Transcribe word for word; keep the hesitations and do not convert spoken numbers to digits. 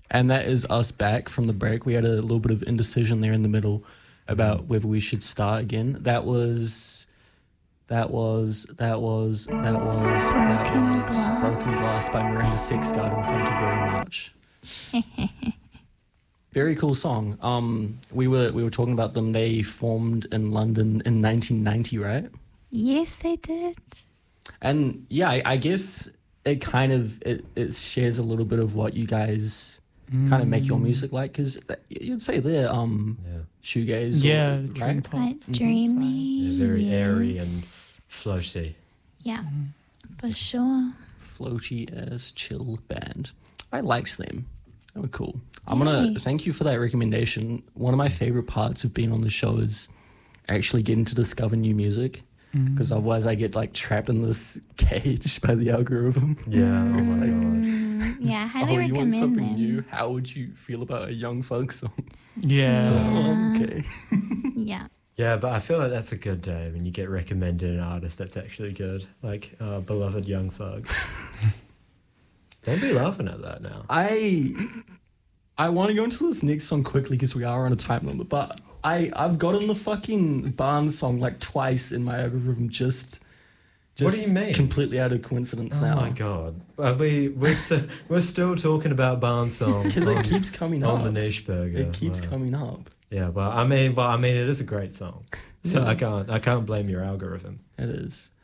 And that is us back from the break. We had a little bit of indecision there in the middle about whether we should start again. That was, that was, that was, that was, that Broken was Glass. Broken Glass by Miranda Sexgarden. Thank you very much. Very cool song. Um, we were we were talking about them. They formed in London in nineteen ninety, right? Yes, they did. And yeah, I, I guess it kind of it, it shares a little bit of what you guys kind of make your music like, because you'd say they're um Yeah. shoegaze, Yeah, or, dream right? pop. Quite dreamy. Yeah, very airy and yes. floaty. Yeah, for sure. Floaty as chill band. I liked them. They were cool. I'm gonna Yay. thank you for that recommendation. One of my favorite parts of being on the show is actually getting to discover new music, because otherwise I get like trapped in this cage by the algorithm. Yeah, oh It's my like, gosh. Mm, yeah, I highly oh, you recommend want something them. new? How would you feel about a Young Thug song? Yeah. Oh, okay. Yeah. Yeah, but I feel like that's a good day when you get recommended an artist that's actually good, like uh, beloved Young Thug. Don't be laughing at that now. I I want to go into this next song quickly because we are on a time limit, but I I've gotten the fucking Barnes song like twice in my algorithm just. What just do you mean? Completely out of coincidence Oh now. my god, are we we're st- we're still talking about Barnes song Because on, it keeps coming on up. the Niche Burger. It keeps Wow. coming up. Yeah, well, I mean, well, I mean, it is a great song, so I Yes. can't I can't blame your algorithm. It is.